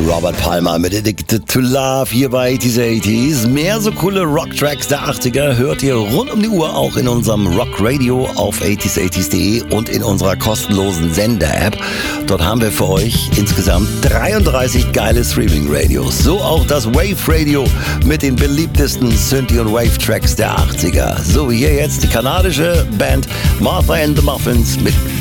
Robert Palmer mit Addicted to Love hier bei 80s. Mehr so coole Rock-Tracks der 80er hört ihr rund um die Uhr auch in unserem Rock-Radio auf 80s80s.de und in unserer kostenlosen Sender-App. Dort haben wir für euch insgesamt 33 geile Streaming-Radios. So auch das Wave-Radio mit den beliebtesten Synthie- und Wave-Tracks der 80er. So, hier jetzt die kanadische Band Martha and the Muffins mit